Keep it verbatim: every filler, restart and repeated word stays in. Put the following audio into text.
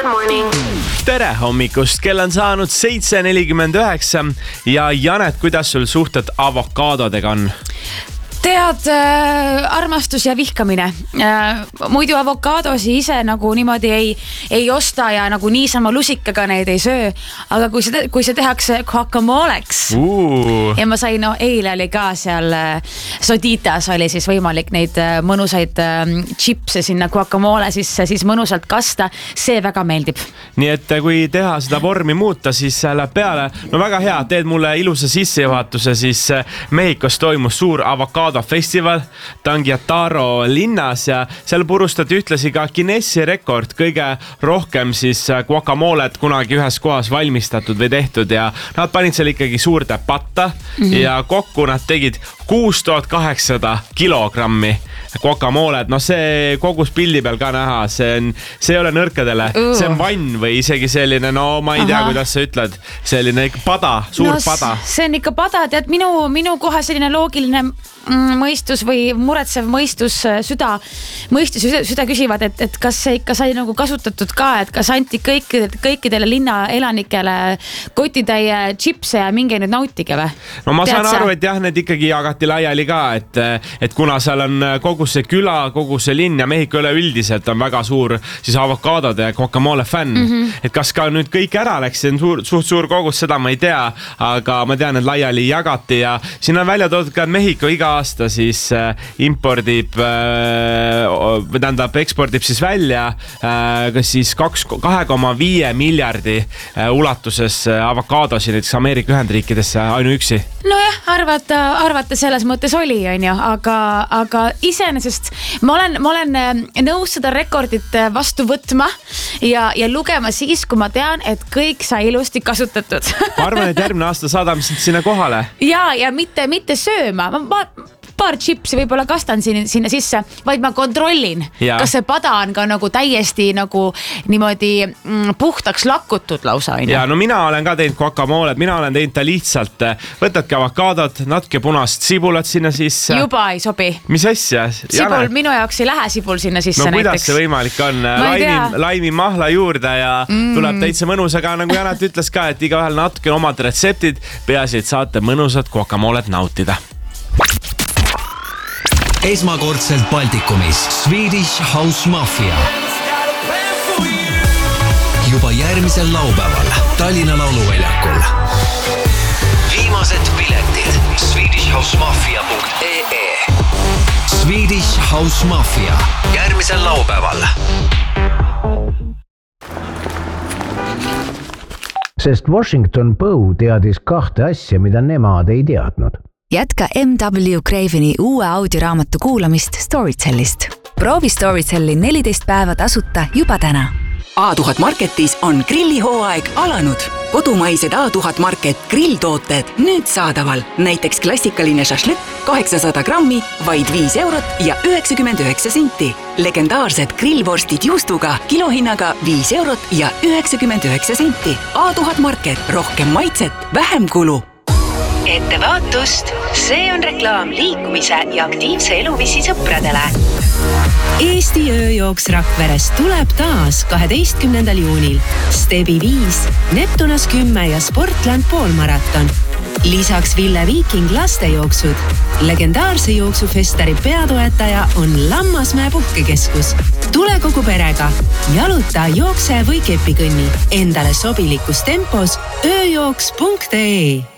Good morning. Tere hommikust, kell on saanud seitse nelikümmend üheksa ja Janet, kuidas sul suhted avokaadodega on? Tead, äh, armastus ja vihkamine. Äh, muidu avokaadosi ise nagu niimoodi ei, ei osta ja nagu niisama lusikaga neid ei söö. Aga kui see, kui see tehakse guacamoleks uh. ja ma sain, no eile oli ka seal Soditas oli siis võimalik neid mõnusaid chipse sinna guacamole sisse siis mõnusalt kasta. See väga meeldib. Nii et kui teha seda vormi muuta, siis läheb peale. No väga hea, teed mulle ilusa sissejuhatuse, siis Mehhikos toimus suur avokaado festival Tangiataro linnas ja seal purustati ühtlasi ka Guinessi rekord kõige rohkem siis guacamolet kunagi ühes kohas valmistatud või tehtud ja nad panid seal ikkagi suurde patta mm-hmm. ja kokku nad tegid kuus tuhat kaheksasada kilogrammi guacamolet. No see kogus pildi peal ka näha, see on, see ei ole nõrkadele, uh. see on vann või isegi selline, no ma ei tea, Aha. kuidas sa ütled, selline pada, suur no, pada. See on ikka pada, tead minu, minu kohe selline loogiline mõistus või muretsev mõistus, süda, mõistus ja süda küsivad, et, et kas see ikka sai nagu kasutatud ka, et kas anti kõikidele, kõikidele linna elanikele kotitäie chipse ja minge nüüd nautige või? No ma Tead saan sa? aru, et jah, need ikkagi jagati laiali ka, et, et kuna seal on kogu see küla, kogu see linn ja Mehhiko üleüldiselt on väga suur siis avokaadode ja guacamole fänn, mm-hmm. et kas ka nüüd kõik ära läks, see on suur, suht suur kogus, seda ma ei tea, aga ma tean, et laiali jagati ja siin on välja toodud ka, et Mehhiko iga aasta siis äh, impordib äh, või tähendab, ekspordib siis välja äh, kas siis kaks koma viis miljardi äh, ulatuses äh, avokaadosi näiteks Ameerika Ühendriikidesse ainuüksi. Nojah, arvata, arvata selles mõttes oli, on ju, aga, aga iseenesest ma olen, ma olen nõus seda rekordit vastu võtma ja, ja lugema siis, kui ma tean, et kõik sai ilusti kasutatud. Ma arvan, et järgmine aasta saadame sinna kohale. Ja, ja mitte, mitte sööma. Ma, ma paar chipsi võib-olla kastan sinna, sinna sisse, vaid ma kontrollin, ja. Kas see pada on ka nagu täiesti nagu niimoodi mm, puhtaks lakutud lausa. Ja no mina olen ka teinud guacamolet, mina olen teinud ta lihtsalt, võtadki avokaadot, natuke punast sibulat sinna sisse. Juba ei sobi. Mis asja? Sibul, Jane? Minu jaoks ei lähe sibul sinna sisse no, näiteks. No kuidas see võimalik on? Laimi, laimi mahla juurde ja mm. tuleb täitsa mõnus, aga nagu Janet ütles ka, et igaühel natuke omad retseptid, peaasi, et saate mõnusat guacamolet nautida. Esmakordselt Baltikumis Swedish House Mafia. Juba järgmisel laupäeval Tallinna lauluväljakul. Viimased piletid swedish house mafia punkt ee. Swedish House Mafia järgmisel laupäeval. Sest Washington Poe teadis kahte asja, mida nemad ei teadnud. Jätka M W Craveni uue audioraamatu kuulamist Storytellist. Proovi Storytelli neliteist päeva tasuta juba täna. A tuhat Marketis on grillihooaeg alanud. Kodumaised A tuhat Market grilltooted nüüd saadaval. Näiteks klassikaline šašlõkk kaheksasada grammi, vaid viis eurot ja üheksakümmend üheksa senti. Legendaarsed grillvorstid juustuga kilohinnaga viis eurot ja üheksakümmend üheksa senti. A tuhat Market, rohkem maitset, vähem kulu. Ettevaatust, see on reklaam liikumise ja aktiivse eluviisi sõpradele. Eesti ööjooks Rakveres tuleb taas kaheteistkümnendal juunil. Stebi viis, Neptunas kümme ja Sportland poolmaraton. Lisaks Ville Viiking lastejooksud. Legendaarse jooksufestari peatoetaja on Lammasmäe puhkekeskus. Tule kogu perega. Jaluta, jookse või kepikõnni. Endale sobilikus tempos ööjooks punkt ee.